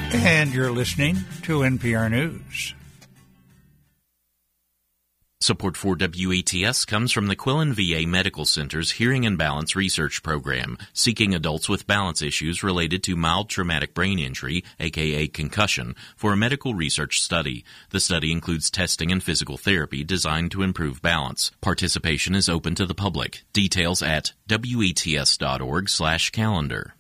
And you're listening to NPR News. Support for WETS comes from the Quillen VA Medical Center's Hearing and Balance Research Program, seeking adults with balance issues related to mild traumatic brain injury, aka concussion, for a medical research study. The study includes testing and physical therapy designed to improve balance. Participation is open to the public. Details at wets.org/calendar.